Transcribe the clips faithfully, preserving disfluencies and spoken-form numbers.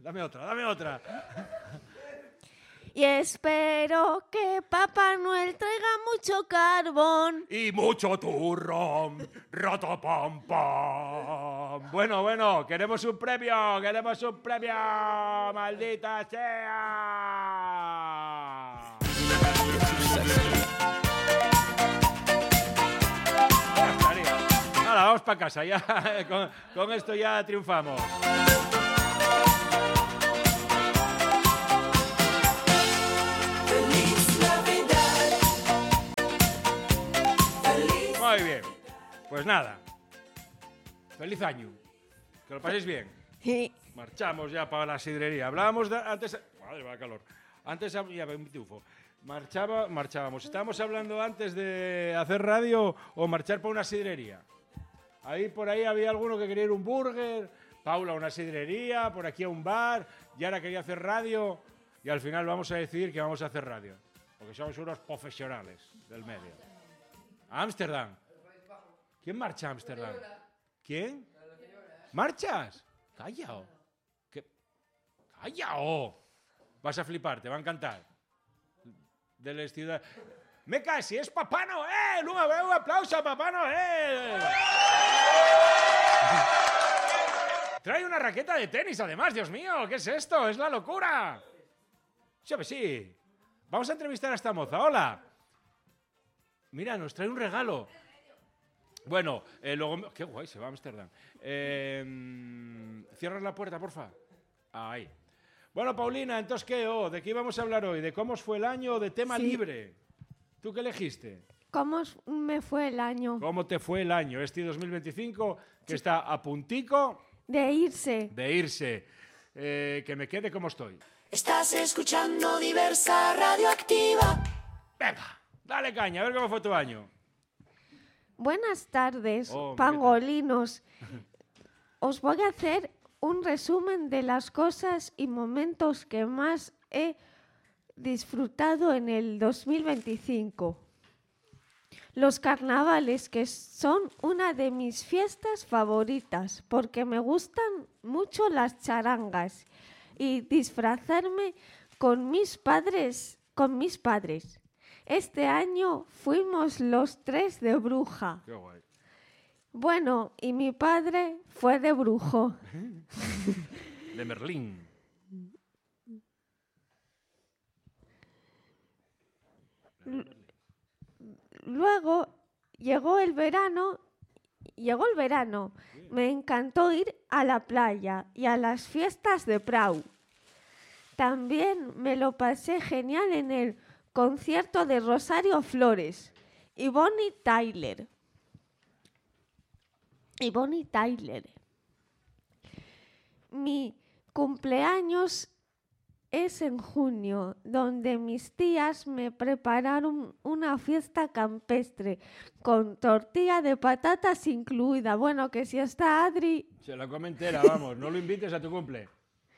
Dame otra, dame otra. Y espero que Papá Noel traiga mucho carbón. Y mucho turrón. Ratapam, pam. Bueno, bueno, queremos un premio, queremos un premio. ¡Maldita sea! Ya estaría. Ahora, vamos para casa, ya con, con esto ya triunfamos. Muy bien, pues nada, feliz año, que lo paséis bien. Sí. Marchamos ya para la sidrería. Hablábamos de, antes, madre va calor, antes ya me tufo. Marchaba, marchábamos, estábamos hablando antes de hacer radio o marchar para una sidrería. Ahí por ahí había alguno que quería ir a un burger, Paula a una sidrería, por aquí a un bar, Yara quería hacer radio y al final vamos a decidir que vamos a hacer radio, porque somos unos profesionales del medio. A Ámsterdam. ¿Quién marcha a Ámsterdam? ¿Quién? ¿Marchas? Callao. ¿Qué? Callao. Vas a flipar, te va a encantar. De la ciudad. Me casi, es Papá Noel. Un, un aplauso a Papá Noel. Trae una raqueta de tenis, además, Dios mío. ¿Qué es esto? Es la locura. Sí, pues sí. Vamos a entrevistar a esta moza. Hola. Mira, nos trae un regalo. Bueno, eh, luego... Qué guay, se va a Ámsterdam. Eh, Cierra la puerta, porfa. Ahí. Bueno, Paulina, entonces, ¿qué? Oh, ¿de qué íbamos a hablar hoy? ¿De cómo os fue el año? ¿De tema Sí. libre? ¿Tú qué elegiste? ¿Cómo me fue el año? ¿Cómo te fue el año? Este dos mil veinticinco, que está a puntico De irse. de irse. Eh, que me quede como estoy. Estás escuchando Diversa Radioactiva. Venga, dale caña, a ver cómo fue tu año. Buenas tardes, Oh, pangolinos. Os voy a hacer un resumen de las cosas y momentos que más he disfrutado en el dos mil veinticinco. Los carnavales, que son una de mis fiestas favoritas, porque me gustan mucho las charangas y disfrazarme con mis padres, con mis padres. Este año fuimos los tres de bruja. Qué guay. Bueno, y mi padre fue de brujo. De Merlín. Luego llegó el verano, llegó el verano. Me encantó ir a la playa y a las fiestas de Prau. También me lo pasé genial en el concierto de Rosario Flores y Bonnie Tyler. Y Bonnie Tyler. Mi cumpleaños es en junio, donde mis tías me prepararon una fiesta campestre con tortilla de patatas incluida. Bueno, que si está Adri... Se la come entera, vamos, no lo invites a tu cumple.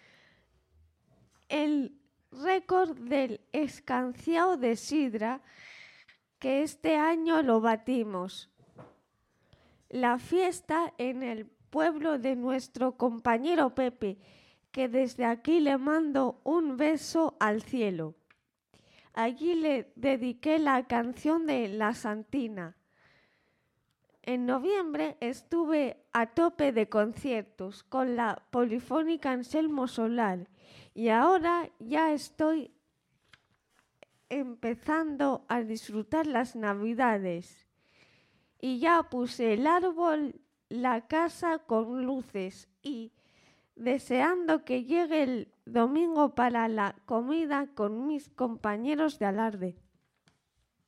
El récord del escanciao de sidra, que este año lo batimos. La fiesta en el pueblo de nuestro compañero Pepe, que desde aquí le mando un beso al cielo. Allí le dediqué la canción de La Santina. En noviembre estuve a tope de conciertos con la Polifónica Anselmo Solar y ahora ya estoy empezando a disfrutar las Navidades. Y ya puse el árbol, la casa con luces y deseando que llegue el domingo para la comida con mis compañeros de alarde.